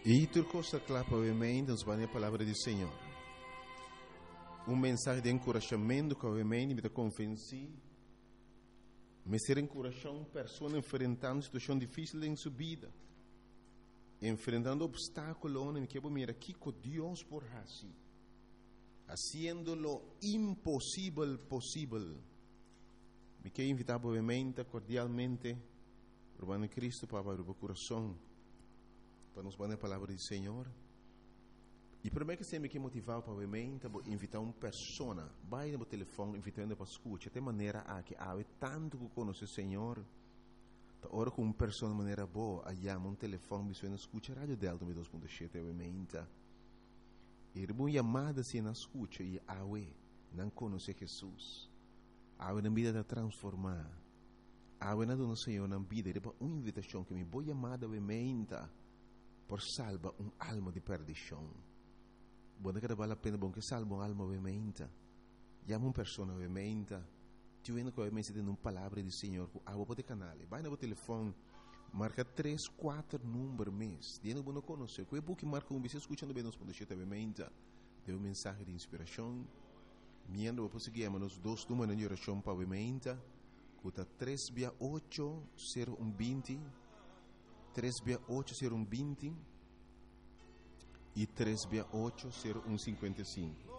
E tu costa clapa obviamente nos vai a palavra do Senhor. Mensagem de encorajamento que obviamente me dá convencer, me ser encorajando pessoa enfrentando situação difícil em sua vida, enfrentando obstáculos, me quero mirar aqui com Deus por assim, haciendo lo impossível possível. Me quero invitar obviamente cordialmente, Urbano Cristo para abrir o coração, para nos dar a palavra do Senhor. E primeiro que você me quer motivar para invitar uma pessoa, vai no telefone, invitando para escutar, de maneira a que há tanto que conhece o Senhor, da hora com uma pessoa de maneira boa, aí há um telefone, você não escuta a Rádio Delta 2.7, obviamente. E uma chamada se não escuta, e há não conhece Jesus, há na vida de transformar, há na do Senhor na vida, e uma invitação que me vou chamada, obviamente, por salvar alma de perdição. Buona che vale la pena che salva un'alma ovviamente. Chiama una persona ovviamente. Ti vedo che ovviamente ti una parola di Signore. A voi canale. Vai no telefono. Marca 3-4 numeri mes. Di non conosce. Quei buchi marca un bisogno ascoltando bene nos ponte ovviamente. Deu un messaggio di ispirazione. Miendo voi posso chiamare nos dos numeri di orazione ovviamente. Cuta 3-8-0120. 3-8-0120. E 3-8-0155.